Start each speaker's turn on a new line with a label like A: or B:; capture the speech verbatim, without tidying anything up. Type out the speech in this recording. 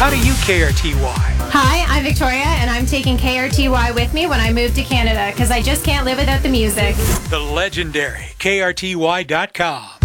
A: How do you K R T Y?
B: Hi, I'm Victoria, and I'm taking K R T Y with me when I move to Canada because I just can't live without the music.
A: The legendary K R T Y dot com.